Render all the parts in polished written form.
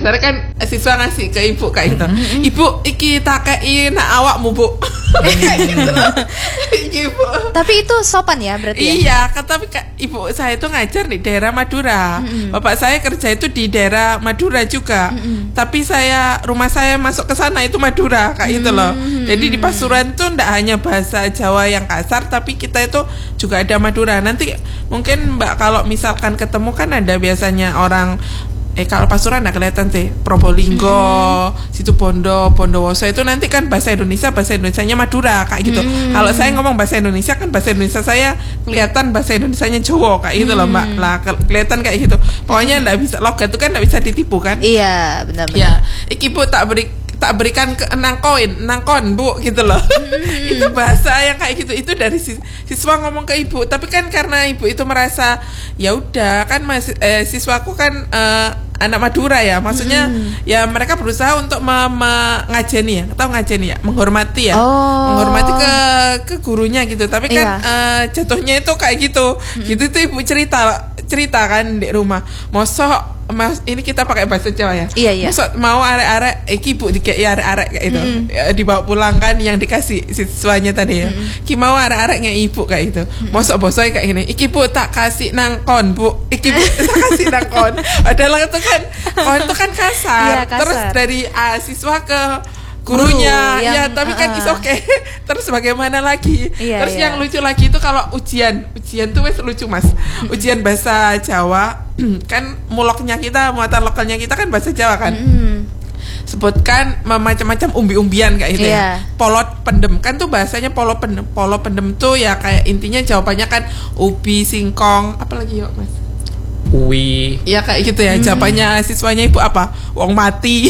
Misalnya kan siswa ngasih ke ibu kayak gitu. Ibu, iki tak kei nak awakmu, Bu. Kayak gitu loh. Ibu. Tapi itu sopan ya berarti ya? Iya, tapi ibu saya itu ngajar di daerah Madura. Bapak saya kerja itu di daerah Madura juga. Tapi rumah saya masuk ke sana itu Madura kayak gitu loh. Jadi di Pasuruan tuh ndak hanya bahasa Jawa yang kasar, tapi kita itu juga ada Madura. Nanti mungkin Mbak kalau misalkan ketemu kan ada biasanya orang kalau Pasuruan nggak kelihatan sih, Probolinggo, Situbondo, Bondowoso itu nanti kan bahasa Indonesianya Madura kayak gitu. Kalau saya ngomong bahasa Indonesia kan bahasa Indonesia saya kelihatan bahasa Indonesianya Jawa kayak gitu loh Mbak. Lah kelihatan kayak gitu. Pokoknya nggak bisa logat itu kan nggak bisa ditipu kan? Iya benar-benar. Ya, iki Bu tak berikan ke nangkon Bu gitu loh. Itu bahasa yang kayak gitu, itu dari siswa ngomong ke ibu. Tapi kan karena ibu itu merasa ya udah kan siswaku kan anak Madura ya, maksudnya ya mereka berusaha untuk ngajeni ya, menghormati ya, menghormati ke gurunya gitu. Tapi kan jatuhnya itu kayak gitu, gitu tuh ibu cerita kan di rumah. Mosok Mas, ini kita pakai bahasa Jawa ya. Iya. Maksud mau arek-arek iki Bu dikei arek-arek kayak itu. Dibawa pulang kan yang dikasih siswanya tadi ya. Ki mau arek-arek ibu kayak itu. Mosok bosoi kayak gini. Iki Bu tak kasih nangkon, Bu. Iki Bu tak kasih nangkon. Padahal itu kan kon itu kan kasar. Iya, kasar. Terus dari siswa ke gurunya ya, tapi kan is okay. Terus bagaimana lagi? Terus yang lucu lagi itu kalau ujian tuh wes lucu Mas. Ujian bahasa Jawa kan muatan lokalnya kita kan bahasa Jawa kan. Sebutkan macam-macam umbi-umbian kayak gitu ya. Polot pendem kan tuh bahasanya polo pendem tuh ya kayak intinya jawabannya kan ubi, singkong, apa lagi yuk Mas? Uwi. Ya kayak gitu ya. Jawabannya siswanya ibu apa? Wong mati.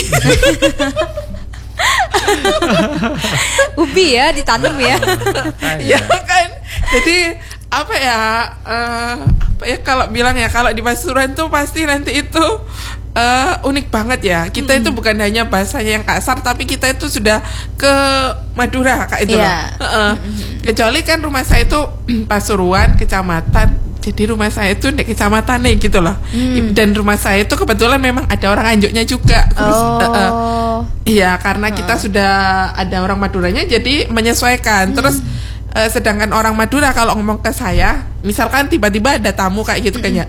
Ubi ya ditanam ya. Ya kan. Jadi apa ya kalau bilang ya, kalau di Pasuruan tuh pasti nanti itu unik banget ya. Kita itu bukan hanya bahasanya yang kasar, tapi kita itu sudah ke Madura kayak itu loh. Kecuali kan rumah saya itu Pasuruan kecamatan. Jadi rumah saya itu di kecamatan nih gitu loh. Dan rumah saya itu kebetulan memang ada orang Anjoknya juga. Iya, karena kita sudah ada orang Maduranya jadi menyesuaikan. Terus sedangkan orang Madura kalau ngomong ke saya, misalkan tiba-tiba ada tamu kayak gitu kan ya.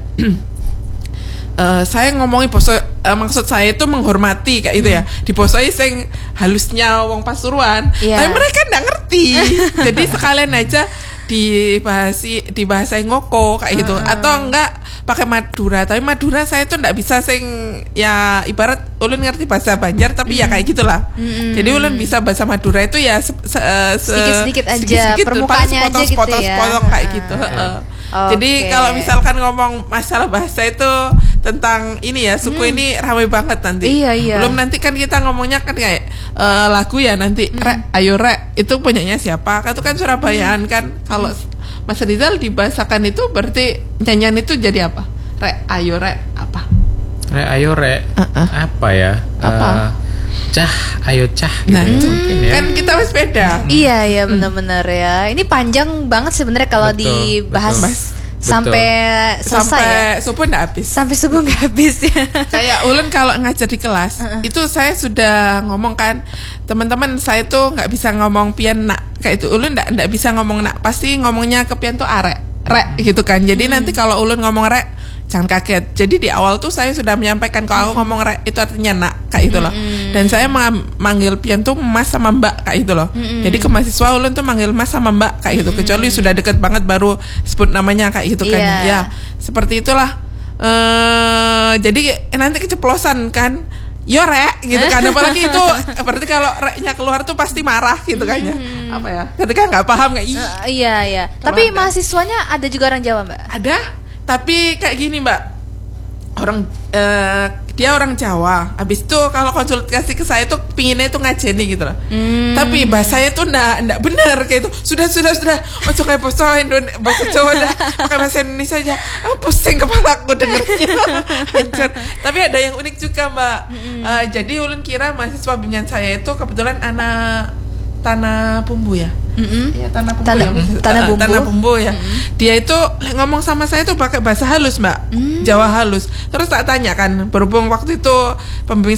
Saya ngomongin maksud saya itu menghormati kayak gitu ya. Dibosoi sing halusnya wong Pasuruan. Tapi mereka nggak ngerti. Jadi sekalian aja dibahasain ngoko kayak gitu, atau enggak pakai Madura. Tapi Madura saya tuh enggak bisa sing ya, ibarat ulun ngerti bahasa Banjar tapi ya kayak gitulah. Jadi ulun bisa bahasa Madura itu ya sedikit-sedikit aja, permukaannya aja gitu ya. Potong kayak gitu. Jadi kalau misalkan ngomong masalah bahasa itu tentang ini ya, suku ini ramai banget nanti. Iya. Belum nanti kan kita ngomongnya kan kayak lagu ya nanti. Rek, ayo rek, itu punyanya siapa? Itu kan Surabayaan kan. Kalau Mas Rizal dibahasakan itu berarti nyanyian itu jadi apa? Rek, ayo rek, apa? Rek, ayo rek, apa ya? Apa? Cah, ayo cah. Nah, gitu mungkin ya. Kan kita wes beda. Iya benar-benar ya. Ini panjang banget sebenarnya kalau dibahas. Sampai selesai sampai subuh nggak habis. Sampai subuh nggak habis ya. Kayak ulun kalau ngajar di kelas itu saya sudah ngomong kan, teman-teman saya tuh nggak bisa ngomong pian nak kayak itu. Ulun nggak bisa ngomong nak, pasti ngomongnya ke pian tuh arek rek gitu kan. Jadi nanti kalau ulun ngomong rek jangan kaget. Jadi di awal tuh saya sudah menyampaikan kalau aku ngomong rek itu artinya nak kayak itu loh. Dan saya manggil pian tuh mas sama mbak kayak itu loh. Jadi ke mahasiswa ulun tuh manggil mas sama mbak kayak gitu. Kecuali sudah deket banget baru sebut namanya kayak gitu kan. Ya seperti itulah. Jadi nanti keceplosan kan. Yo rek gitu kan. Apalagi itu berarti kalau reknya keluar tuh pasti marah gitu kan ya. Apa ya? Ketika nggak paham nggak iya. Tapi mahasiswanya ada juga orang Jawa Mbak? Ada. Tapi kayak gini Mbak, dia orang Jawa. Habis itu kalau konsultasi ke saya tuh pinginnya itu ngajeni gitu loh. Tapi bahasanya tuh ndak benar kayak itu. Sudah. Ojo kayak bahasa Jawa dah. Pakai bahasa Indonesia aja. Pusing kepala aku dengernya. Tapi ada yang unik juga Mbak. Jadi ulun kira mahasiswa bimbingan saya itu kebetulan anak Tanah Bumbu ya. Ya, Tanah Bumbu ya. Dia itu ngomong sama saya tuh pakai bahasa halus Mbak, Jawa halus. Terus tak tanya kan, berhubung waktu itu pembimbing